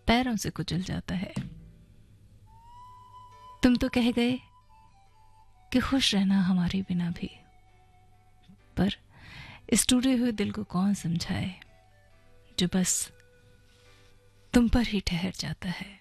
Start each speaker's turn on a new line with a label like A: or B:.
A: पैरों से कुचल जाता है। तुम तो कह गए कि खुश रहना हमारे बिना भी, पर इस टूटे हुए दिल को कौन समझाए जो बस तुम पर ही ठहर जाता है।